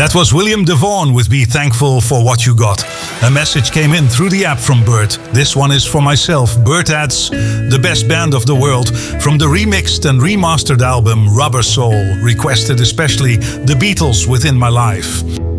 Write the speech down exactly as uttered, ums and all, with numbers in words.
That was William DeVaughn with Be Thankful for What You Got. A message came in through the app from Bert. This one is for myself. Bert adds, the best band of the world, from the remixed and remastered album Rubber Soul, requested especially The Beatles Within My Life.